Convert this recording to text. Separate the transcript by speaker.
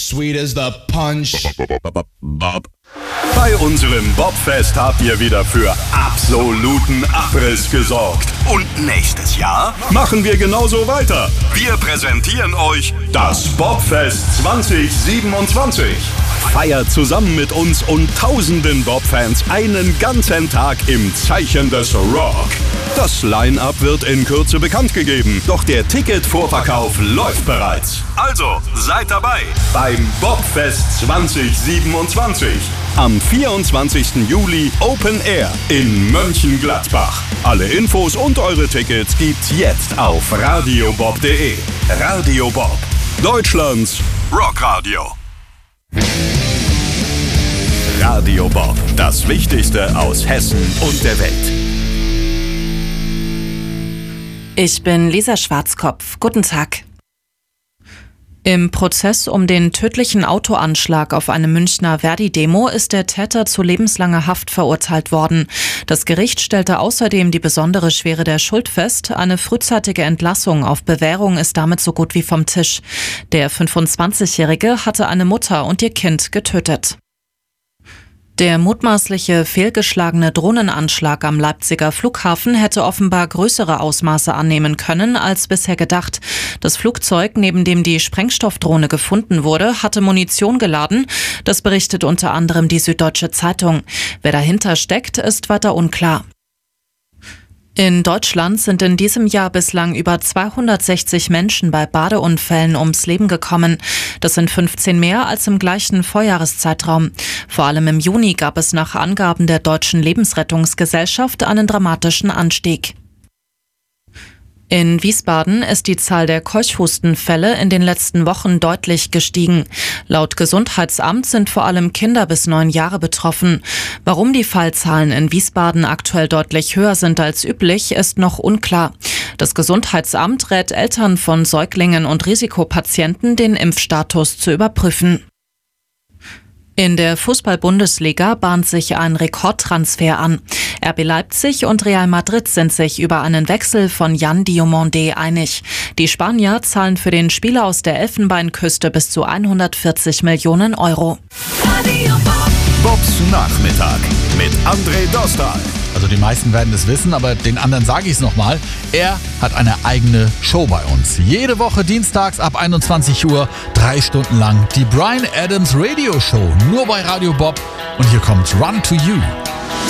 Speaker 1: sweet as the punch.
Speaker 2: Bob. Bei unserem Bobfest habt ihr wieder für absoluten Abriss gesorgt. Und nächstes Jahr machen wir genauso weiter. Wir präsentieren euch das Bobfest 2027. Feiert zusammen mit uns und tausenden Bob-Fans einen ganzen Tag im Zeichen des Rock. Das Line-Up wird in Kürze bekannt gegeben, doch der Ticketvorverkauf läuft bereits. Also seid dabei beim Bobfest 2027. Am 24. Juli Open Air in Mönchengladbach. Alle Infos und eure Tickets gibt's jetzt auf radiobob.de. Radio Bob, Deutschlands Rockradio. Radio Bob, das Wichtigste aus Hessen und der Welt.
Speaker 3: Ich bin Lisa Schwarzkopf. Guten Tag. Im Prozess um den tödlichen Autoanschlag auf eine Münchner Verdi-Demo ist der Täter zu lebenslanger Haft verurteilt worden. Das Gericht stellte außerdem die besondere Schwere der Schuld fest. Eine frühzeitige Entlassung auf Bewährung ist damit so gut wie vom Tisch. Der 25-Jährige hatte eine Mutter und ihr Kind getötet. Der mutmaßliche fehlgeschlagene Drohnenanschlag am Leipziger Flughafen hätte offenbar größere Ausmaße annehmen können als bisher gedacht. Das Flugzeug, neben dem die Sprengstoffdrohne gefunden wurde, hatte Munition geladen. Das berichtet unter anderem die Süddeutsche Zeitung. Wer dahinter steckt, ist weiter unklar. In Deutschland sind in diesem Jahr bislang über 260 Menschen bei Badeunfällen ums Leben gekommen. Das sind 15 mehr als im gleichen Vorjahreszeitraum. Vor allem im Juni gab es nach Angaben der Deutschen Lebensrettungsgesellschaft einen dramatischen Anstieg. In Wiesbaden ist die Zahl der Keuchhustenfälle in den letzten Wochen deutlich gestiegen. Laut Gesundheitsamt sind vor allem Kinder bis 9 Jahre betroffen. Warum die Fallzahlen in Wiesbaden aktuell deutlich höher sind als üblich, ist noch unklar. Das Gesundheitsamt rät Eltern von Säuglingen und Risikopatienten, den Impfstatus zu überprüfen. In der Fußball-Bundesliga bahnt sich ein Rekordtransfer an. RB Leipzig und Real Madrid sind sich über einen Wechsel von Yan Diomande einig. Die Spanier zahlen für den Spieler aus der Elfenbeinküste bis zu 140 Millionen Euro.
Speaker 2: Bobs Nachmittag mit André Dostal.
Speaker 4: Also die meisten werden es wissen, aber den anderen sage ich es nochmal. Er hat eine eigene Show bei uns. Jede Woche dienstags ab 21 Uhr, 3 Stunden lang die Bryan Adams Radio Show. Nur bei Radio Bob. Und hier kommt Run to You.